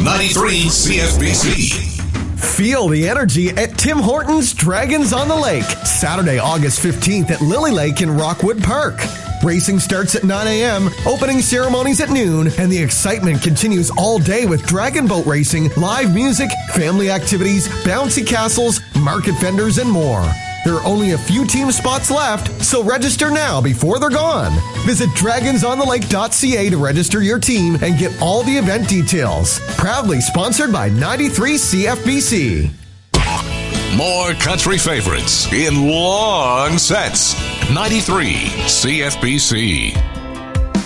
93 CFBC. Feel the energy at Tim Hortons Dragons on the Lake, Saturday, August 15th at Lily Lake in Rockwood Park. Racing starts at 9 a.m., opening ceremonies at noon, and the excitement continues all day with dragon boat racing, live music, family activities, bouncy castles, market vendors, and more. There are only a few team spots left, so register now before they're gone. Visit dragonsonthelake.ca to register your team and get all the event details. Proudly sponsored by 93 CFBC. More country favorites in long sets. 93 CFBC.